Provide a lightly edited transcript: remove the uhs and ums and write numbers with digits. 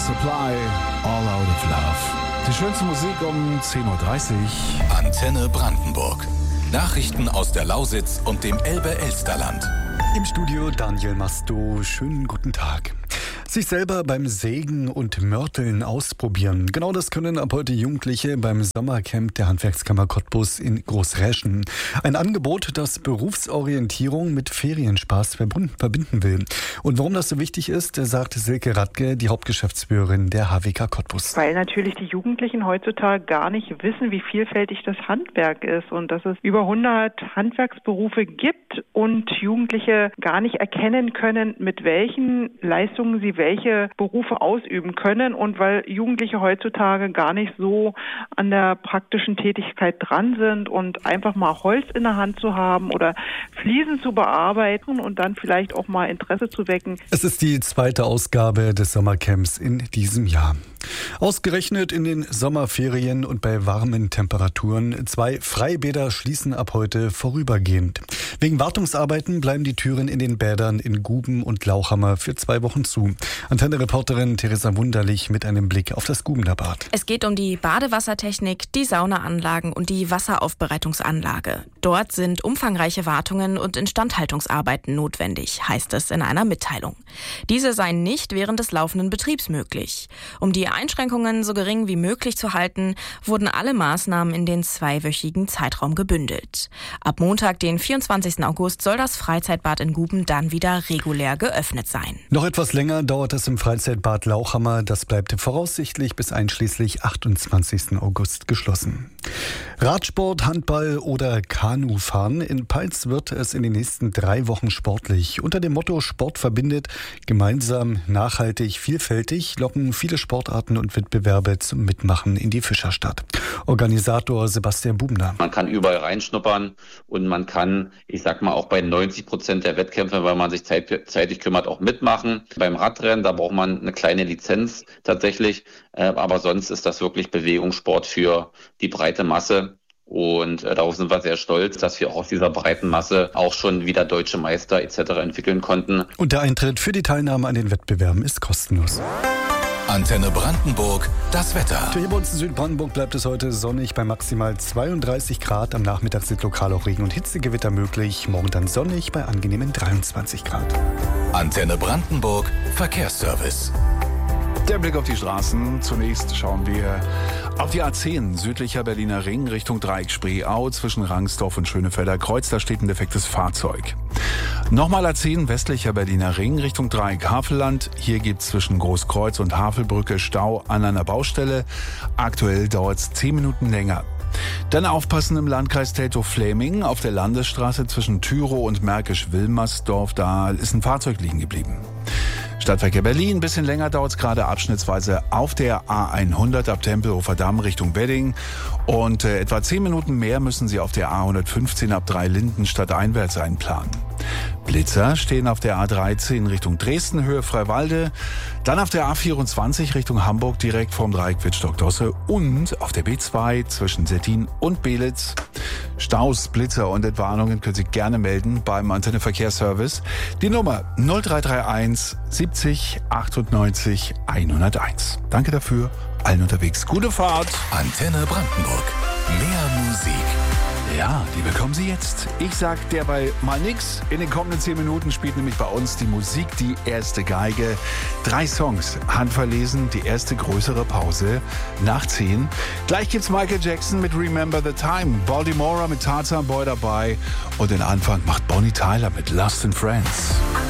Supply, All Out of Love. Die schönste Musik um 10.30 Uhr. Antenne Brandenburg. Nachrichten aus der Lausitz und dem Elbe-Elsterland. Im Studio Daniel Masto. Schönen guten Tag. Sich selber beim Sägen und Mörteln ausprobieren. Genau das können ab heute Jugendliche beim Sommercamp der Handwerkskammer Cottbus in Großräschen. Ein Angebot, das Berufsorientierung mit Ferienspaß verbinden will. Und warum das so wichtig ist, sagt Silke Radke, die Hauptgeschäftsführerin der HWK Cottbus. Weil natürlich die Jugendlichen heutzutage gar nicht wissen, wie vielfältig das Handwerk ist und dass es über 100 Handwerksberufe gibt und Jugendliche gar nicht erkennen können, mit welchen Leistungen sie welche Berufe ausüben können, und weil Jugendliche heutzutage gar nicht so an der praktischen Tätigkeit dran sind und einfach mal Holz in der Hand zu haben oder Fliesen zu bearbeiten und dann vielleicht auch mal Interesse zu wecken. Es ist die zweite Ausgabe des Sommercamps in diesem Jahr. Ausgerechnet in den Sommerferien und bei warmen Temperaturen. 2 Freibäder schließen ab heute vorübergehend. Wegen Wartungsarbeiten bleiben die Türen in den Bädern in Guben und Lauchhammer für 2 Wochen zu. Antenne-Reporterin Theresa Wunderlich mit einem Blick auf das Gubener Bad. Es geht um die Badewassertechnik, die Saunaanlagen und die Wasseraufbereitungsanlage. Dort sind umfangreiche Wartungen und Instandhaltungsarbeiten notwendig, heißt es in einer Mitteilung. Diese seien nicht während des laufenden Betriebs möglich. Um die Einschränkungen so gering wie möglich zu halten, wurden alle Maßnahmen in den 2-wöchigen Zeitraum gebündelt. Ab Montag, den 24. August, soll das Freizeitbad in Guben dann wieder regulär geöffnet sein. Noch etwas länger dauert es im Freizeitbad Lauchhammer. Das bleibt voraussichtlich bis einschließlich 28. August geschlossen. Radsport, Handball oder Kanufahren. In Peitz wird es in den nächsten 3 Wochen sportlich. Unter dem Motto Sport verbindet, gemeinsam, nachhaltig, vielfältig locken viele Sportarten und Wettbewerbe zum Mitmachen in die Fischerstadt. Organisator Sebastian Bubner. Man kann überall reinschnuppern und man kann, ich sag mal, auch bei 90% der Wettkämpfe, weil man sich zeitig kümmert, auch mitmachen. Beim Radrennen, da braucht man eine kleine Lizenz tatsächlich, aber sonst ist das wirklich Bewegungssport für die breite Masse. Und darauf sind wir sehr stolz, dass wir auch aus dieser breiten Masse auch schon wieder deutsche Meister etc. entwickeln konnten. Und der Eintritt für die Teilnahme an den Wettbewerben ist kostenlos. Antenne Brandenburg, das Wetter. Hier bei uns in Südbrandenburg bleibt es heute sonnig bei maximal 32 Grad. Am Nachmittag sind lokal auch Regen- und Hitzegewitter möglich. Morgen dann sonnig bei angenehmen 23 Grad. Antenne Brandenburg, Verkehrsservice. Der Blick auf die Straßen. Zunächst schauen wir auf die A10, südlicher Berliner Ring, Richtung Dreieck Spreeau, zwischen Rangsdorf und Schönefelder Kreuz. Da steht ein defektes Fahrzeug. Nochmal A10, westlicher Berliner Ring, Richtung Dreieck Havelland. Hier gibt es zwischen Großkreuz und Havelbrücke Stau an einer Baustelle. Aktuell dauert es 10 Minuten länger. Dann aufpassen im Landkreis Teltow-Fläming auf der Landesstraße zwischen Thürow und Märkisch-Wilmersdorf. Da ist ein Fahrzeug liegen geblieben. Stadtverkehr Berlin, ein bisschen länger dauert es gerade abschnittsweise auf der A100 ab Tempelhofer Damm Richtung Wedding. Und etwa 10 Minuten mehr müssen Sie auf der A115 ab Dreilinden stadteinwärts einplanen. Blitzer stehen auf der A13 Richtung Dresden, Höhe Freiwalde. Dann auf der A24 Richtung Hamburg direkt vorm Dreieck Wittstock-Dosse. Und auf der B2 zwischen Stettin und Belitz. Staus, Blitzer und Entwarnungen können Sie gerne melden beim Antenne Verkehrsservice. Die Nummer 0331 70 98 101. Danke dafür. Allen unterwegs gute Fahrt. Antenne Brandenburg. Mehr Musik. Ja, die bekommen Sie jetzt. Ich sag derweil mal nix. In den kommenden 10 Minuten spielt nämlich bei uns die Musik die erste Geige. 3 Songs, handverlesen, die erste größere Pause nach 10. Gleich gibt's Michael Jackson mit Remember the Time, Baltimore mit Tarzan Boy dabei und den Anfang macht Bonnie Tyler mit Lost in Friends.